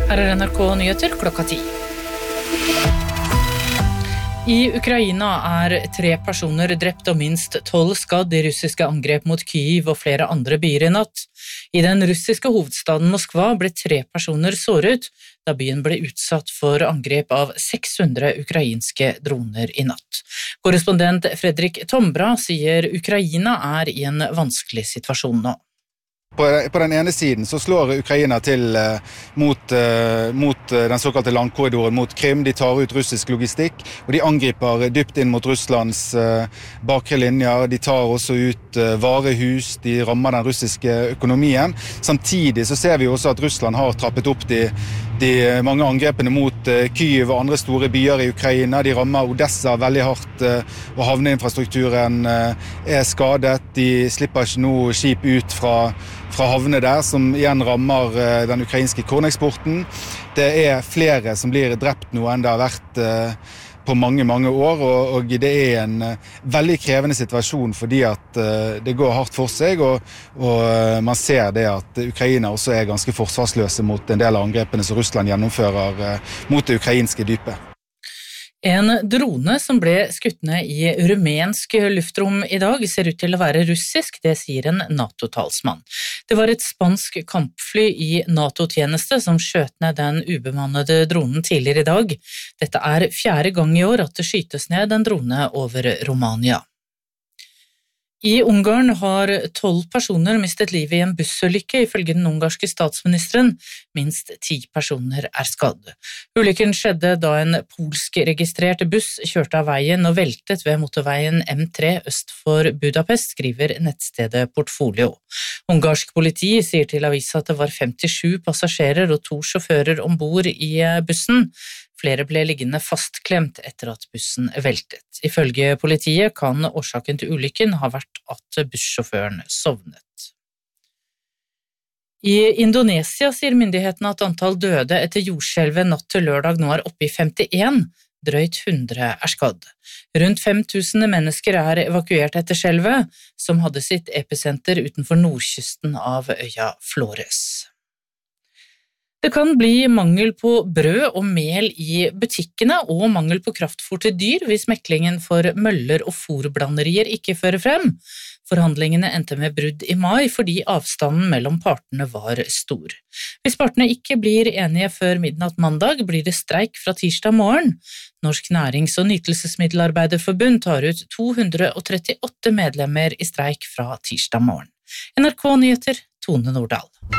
Her NRK Nyheter klokka 10. I Ukraina 3 personer drept og minst 12 skadd i russiske angrep mot Kyiv og flere andre byer i natt. I den russiske hovedstaden Moskva ble 3 personer såret da byen ble utsatt for angrep av 600 ukrainske droner i natt. Korrespondent Fredrik Tombra sier Ukraina I en vanskelig situasjon nå. På den ene siden så slår Ukraina til mot den såkalte landkorridoren mot Krim. De tar ut russisk logistikk, og de angriper dypt inn mot Russlands bakre linjer. De tar også ut varehus, de rammer den russiske økonomien. Samtidig så ser vi også at Russland har trappet opp de mange angrepene mot Kyiv og andre store byer i Ukraina. De rammer Odessa veldig hardt, og havneinfrastrukturen skadet. De slipper ikke noe skip ut fra havne der, som igjen rammer den ukrainske korneksporten. Det flere som blir drept nå enn det har vært på mange, mange år, og det en veldig krevende situasjon fordi at det går hardt for seg, og man ser det at Ukraina også ganske forsvarsløse mot en del av angrepene som Russland gjennomfører mot det ukrainske dypet. En drone som ble skutt ned I rumensk luftrom I dag ser ut til å være russisk, det sier en NATO-talsmann. Det var et spansk kampfly I NATO-tjeneste som skjøt ned den ubemannede dronen tidligere I dag. Dette 4. gang I år at det skytes ned en drone over Romania. I Ungarn har 12 personer mistet livet I en bussulykke, ifølge den ungarske statsministeren. Minst 10 personer skadd. Ulykken skjedde da en polsk-registrert buss kjørte av veien og veltet ved motorveien M3 øst for Budapest, skriver nettstedet Portfolio. Ungarsk politi sier til avisa at det var 57 passasjerer og 2 sjåfører ombord I bussen. Flere ble liggende fastklemt etter at bussen veltet. Ifølge politiet kan årsaken til ulykken ha vært at bussjåføren sovnet. I Indonesia sier myndighetene at antall døde etter jordskjelvet natt til lørdag nå oppe I 51, drøyt 100 skadd. Rundt 5000 mennesker evakuert etter skjelvet, som hadde sitt episenter utenfor nordkysten av øya Flores. Det kan bli mangel på brød og mel I butikkene og mangel på kraftfôr til dyr hvis meklingen for møller og fôrblanderier ikke fører frem. Forhandlingene endte med brudd I mai fordi avstanden mellom partene var stor. Hvis partene ikke blir enige før midnatt mandag, blir det streik fra tirsdag morgen. Norsk Nærings- og Nytelsesmiddelarbeiderforbund tar ut 238 medlemmer I streik fra tirsdag morgen. NRK Nyheter, Tone Nordahl.